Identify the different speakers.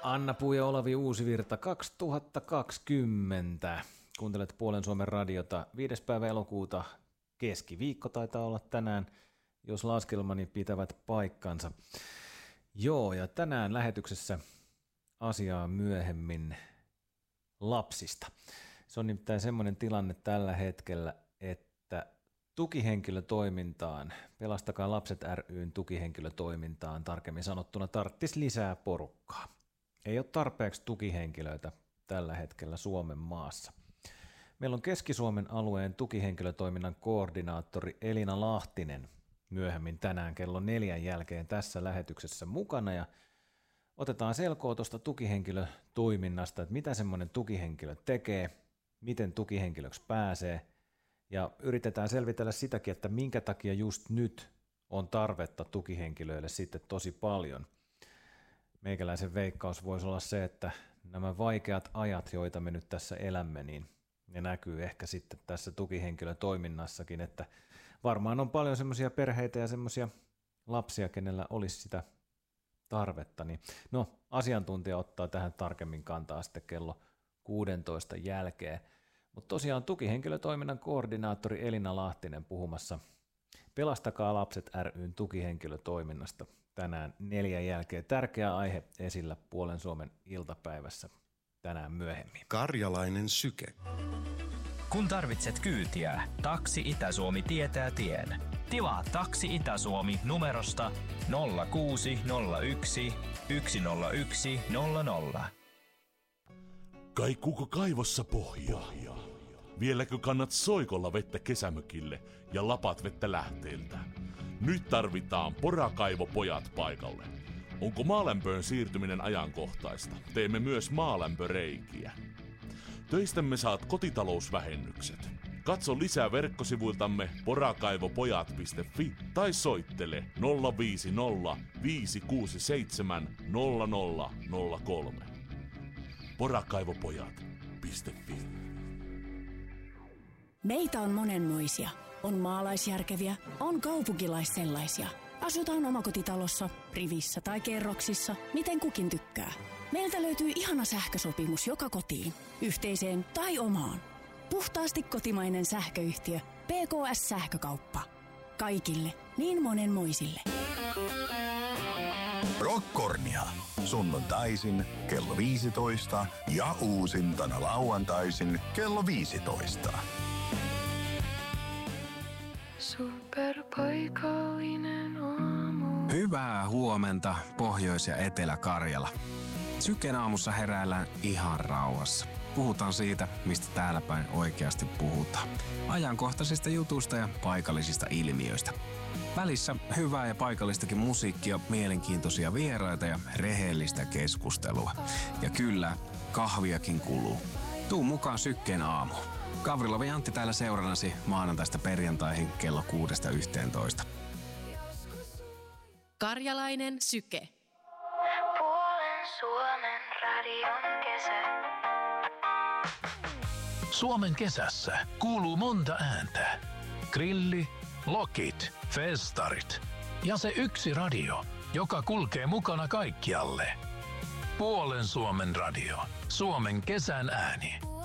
Speaker 1: Anna Puu ja Olavi Uusivirta 2020. Kuuntelet Puolen Suomen radiota 5. päivä elokuuta. Keskiviikko taitaa olla tänään, jos laskelmani pitävät paikkansa. Joo, ja tänään lähetyksessä asiaa myöhemmin lapsista. Se on nimittäin semmoinen tilanne tällä hetkellä, että tukihenkilötoimintaan, Pelastakaa lapset ry:n tukihenkilötoimintaan tarkemmin sanottuna tarvitsisi lisää porukkaa. Ei ole tarpeeksi tukihenkilöitä tällä hetkellä Suomen maassa. Meillä on Keski-Suomen alueen tukihenkilötoiminnan koordinaattori Elina Lahtinen myöhemmin tänään kello 4 jälkeen tässä lähetyksessä mukana ja otetaan selkoa tuosta tukihenkilötoiminnasta, että mitä semmoinen tukihenkilö tekee, miten tukihenkilöksi pääsee ja yritetään selvitellä sitäkin, että minkä takia just nyt on tarvetta tukihenkilöille sitten tosi paljon. Meikäläisen veikkaus voisi olla se, että nämä vaikeat ajat, joita me nyt tässä elämme, niin ne näkyy ehkä sitten tässä tukihenkilötoiminnassakin, että varmaan on paljon semmoisia perheitä ja semmoisia lapsia, kenellä olisi sitä tarvetta. Niin no, asiantuntija ottaa tähän tarkemmin kantaa sitten kello 16 jälkeen. Mutta tosiaan tukihenkilötoiminnan koordinaattori Elina Lahtinen puhumassa Pelastakaa lapset ry:n tukihenkilötoiminnasta tänään 4 jälkeen. Tärkeä aihe esillä Puolen Suomen iltapäivässä tänään myöhemmin.
Speaker 2: Karjalainen syke.
Speaker 3: Kun tarvitset kyytiä, Taksi Itä-Suomi tietää tien. Tilaa Taksi Itä-Suomi numerosta 0601 101 00.
Speaker 4: Kaikuuko kaivossa pohjaa? Vieläkö kannat soikolla vettä kesämökille ja lapat vettä lähteeltä? Nyt tarvitaan Porakaivopojat paikalle. Onko maalämpöön siirtyminen ajankohtaista? Teemme myös maalämpöreikiä. Töistämme saat kotitalousvähennykset. Katso lisää verkkosivuiltamme porakaivopojat.fi tai soittele 050 567 0003. Porakaivopojat.fi.
Speaker 5: Meitä on monenmoisia. On maalaisjärkeviä, on kaupunkilaissellaisia. Asutaan omakotitalossa, rivissä tai kerroksissa, miten kukin tykkää. Meiltä löytyy ihana sähkösopimus joka kotiin, yhteiseen tai omaan. Puhtaasti kotimainen sähköyhtiö PKS Sähkökauppa. Kaikille, niin monenmoisille.
Speaker 6: Rockornia. Sunnuntaisin kello 15 ja uusintana lauantaisin kello 15.
Speaker 7: Superpaikallinen aamu.
Speaker 8: Hyvää huomenta Pohjois- ja Etelä-Karjala. Syken aamussa heräillään ihan rauhassa. Puhutaan siitä, mistä täällä päin oikeasti puhutaan. Ajankohtaisista jutuista ja paikallisista ilmiöistä. Välissä hyvää ja paikallistakin musiikkia, mielenkiintoisia vieraita ja rehellistä keskustelua. Ja kyllä, kahviakin kuluu. Tuu mukaan Sykkeen aamuun. Gavrilov ja Antti täällä seurannasi maanantaista perjantaihin kello 6-11.
Speaker 9: Karjalainen syke.
Speaker 7: Puolen Suomen radion kesä.
Speaker 10: Suomen kesässä kuuluu monta ääntä. Grilli, lokit, festarit ja se yksi radio, joka kulkee mukana kaikkialle. Puolen Suomen radio. Suomen kesän ääni.